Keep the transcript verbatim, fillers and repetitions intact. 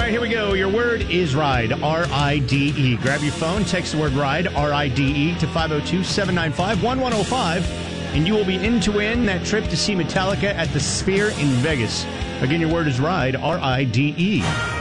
right, here we go. Your word is ride, R I D E. Grab your phone, text the word ride, R I D E, to five oh two, seven nine five, one one oh five, and you will be in to win that trip to see Metallica at the Sphere in Vegas. Again, your word is ride, R I D E.